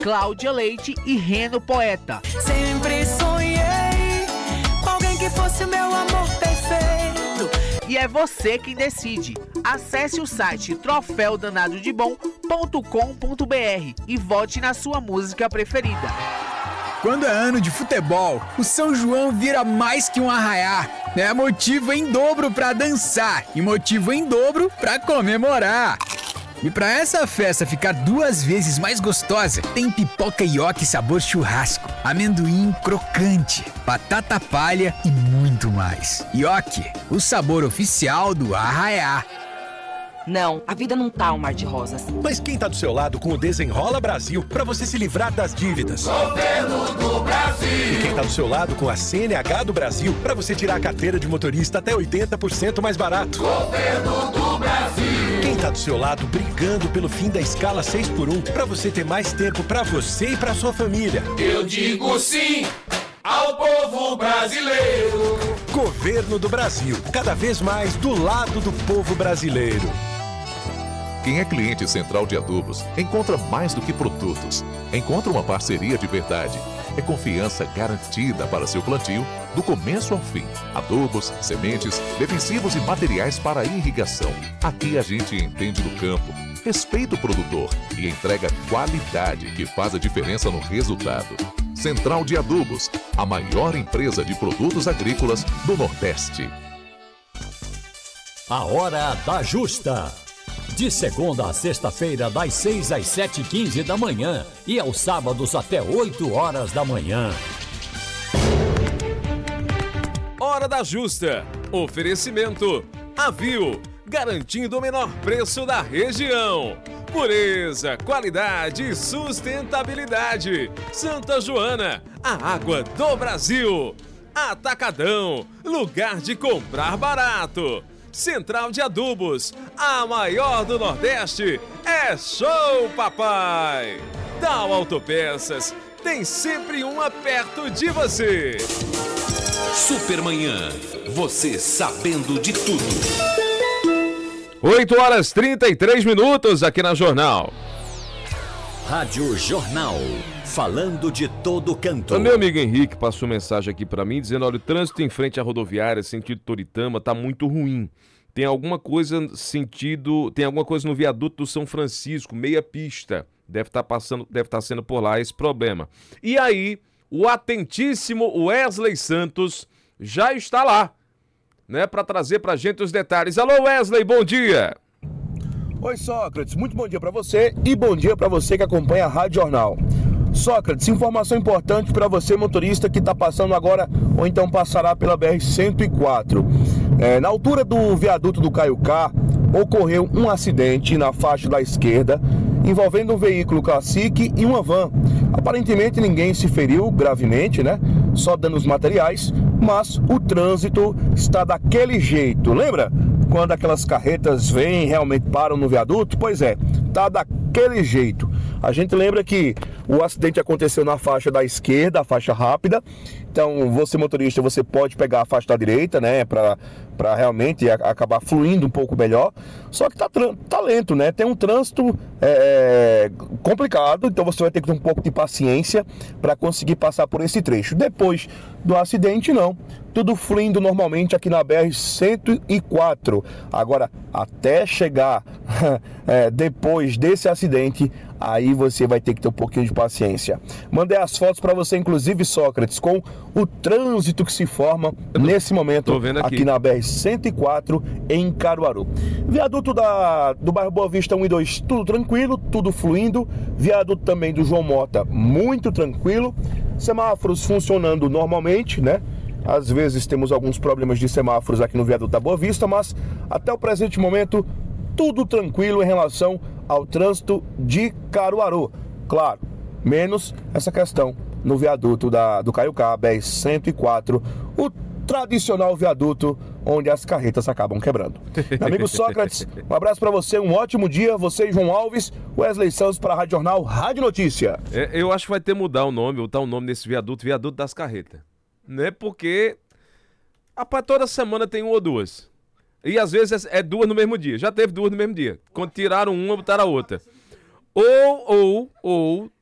Cláudia Leite e Reno Poeta. Sempre sonhei com alguém que fosse meu amor perfeito. E é você quem decide. Acesse o site troféudanadodebom.com.br e vote na sua música preferida. Quando é ano de futebol, o São João vira mais que um arraiá. É motivo em dobro para dançar e motivo em dobro para comemorar. E para essa festa ficar 2 vezes mais gostosa, tem pipoca ioki sabor churrasco, amendoim crocante, batata palha e muito mais. Ioki, o sabor oficial do arraiá. Não, a vida não tá um mar de rosas. Mas quem tá do seu lado com o Desenrola Brasil para você se livrar das dívidas? Governo do Brasil. E quem tá do seu lado com a CNH do Brasil para você tirar a carteira de motorista até 80% mais barato? Governo do Brasil. Quem tá do seu lado brigando pelo fim da escala 6x1 para você ter mais tempo para você e para sua família? Eu digo sim ao povo brasileiro. Governo do Brasil, cada vez mais do lado do povo brasileiro. Quem é cliente Central de Adubos encontra mais do que produtos. Encontra uma parceria de verdade. É confiança garantida para seu plantio, do começo ao fim. Adubos, sementes, defensivos e materiais para irrigação. Aqui a gente entende do campo, respeita o produtor e entrega qualidade que faz a diferença no resultado. Central de Adubos, a maior empresa de produtos agrícolas do Nordeste. A Hora da Justa. De segunda a sexta-feira, das 6 às 7h15 da manhã e aos sábados até 8 horas da manhã. Hora da Justa. Oferecimento Avil, garantindo o menor preço da região. Pureza, qualidade e sustentabilidade. Santa Joana, a água do Brasil. Atacadão, lugar de comprar barato. Central de Adubos, a maior do Nordeste, é show, papai! Dow Autopeças, tem sempre uma perto de você. Supermanhã, você sabendo de tudo. 8h33 aqui na Jornal. Rádio Jornal, falando de todo canto. O meu amigo Henrique passou mensagem aqui pra mim dizendo: olha, o trânsito em frente à rodoviária, sentido Toritama, tá muito ruim. Tem alguma coisa no viaduto do São Francisco, meia pista. Deve estar sendo por lá esse problema. E aí, o atentíssimo Wesley Santos já está lá, né, para trazer pra gente os detalhes. Alô, Wesley, bom dia. Oi, Sócrates, muito bom dia para você e bom dia para você que acompanha a Rádio Jornal. Sócrates, informação importante para você, motorista que está passando agora ou então passará pela BR-104. Na altura do viaduto do Caiucá, ocorreu um acidente na faixa da esquerda envolvendo um veículo Classic e uma van. Aparentemente ninguém se feriu gravemente, né? Só danos materiais, mas o trânsito está daquele jeito. Lembra quando aquelas carretas vêm e realmente param no viaduto? Pois é, tá daquele jeito. A gente lembra que o acidente aconteceu na faixa da esquerda, a faixa rápida. Então, você motorista, você pode pegar a faixa da direita, né, para realmente acabar fluindo um pouco melhor. Só que tá lento, né? Tem um trânsito complicado, então você vai ter que ter um pouco de paciência para conseguir passar por esse trecho. Depois do acidente, não. Tudo fluindo normalmente aqui na BR-104. Agora, até chegar depois desse acidente, aí você vai ter que ter um pouquinho de paciência. Mandei as fotos para você, inclusive, Sócrates, com o trânsito que se forma nesse momento aqui na BR-104 em Caruaru. Viaduto do bairro Boa Vista 1 e 2, tudo tranquilo, tudo fluindo. Viaduto também do João Mota, muito tranquilo. Semáforos funcionando normalmente, né? Às vezes temos alguns problemas de semáforos aqui no viaduto da Boa Vista, mas até o presente momento tudo tranquilo em relação ao trânsito de Caruaru. Claro, menos essa questão no viaduto do Caiucá, BR-104, o tradicional viaduto onde as carretas acabam quebrando. Meu amigo Sócrates, um abraço para você, um ótimo dia. Você e João Alves, Wesley Santos para a Rádio Jornal, Rádio Notícia. Eu acho que vai ter que mudar o nome, botar o nome desse viaduto das carretas. Né? Porque rapaz, toda semana tem uma ou duas. E às vezes é duas no mesmo dia. Já teve duas no mesmo dia. Quando tiraram uma, botaram a outra. Ou